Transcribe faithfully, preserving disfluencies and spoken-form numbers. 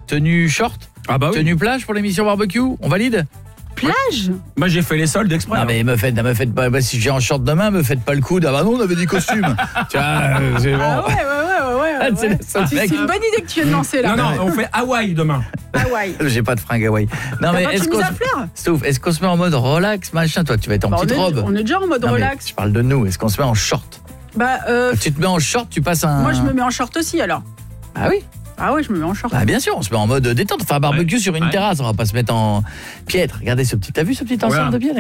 tenue short, ah bah oui. tenue plage pour l'émission barbecue, on valide? Plage? Moi j'ai fait les soldes exprès. Non mais me faites, me faites pas, bah, si j'ai en short demain, me faites pas le coude. Ah bah non, on avait dit costume. Tu vois, euh, c'est bon. Ah ouais, ouais, ouais, ouais, ouais, Ah, c'est ouais. le seul C'est mec. c'est une bonne idée que tu viens de lancer là. Non, non, on fait Hawaï demain. Hawaï. J'ai pas de fringue Hawaï. Non mais T'as pas de est-ce qu'on chemise à se... fleurs? Stouff, est-ce qu'on se met en mode relax, machin? Toi, tu vas être en Bah, on, petite est, robe. on est déjà en mode Non, mais relax. je parle de nous. Est-ce qu'on se met en short? Bah, euh, Tu te mets en short, tu passes un. moi je me mets en short aussi alors. Ah oui. Ah ouais, je me mets en short. Bah bien sûr, on se met en mode détente, enfin barbecue Ouais. sur une Ouais. terrasse, on va pas se mettre en piètre. Regardez ce petit, t'as vu ce petit ensemble Voilà. de piètre?